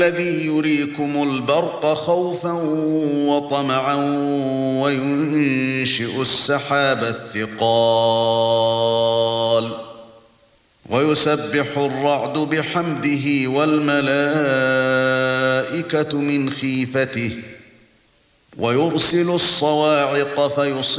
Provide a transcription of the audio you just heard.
الذي يريكم البرق خوفا وطمعا وينشئ السحاب الثقال ويسبح الرعد بحمده والملائكة من خيفته ويرسل الصواعق فيصيب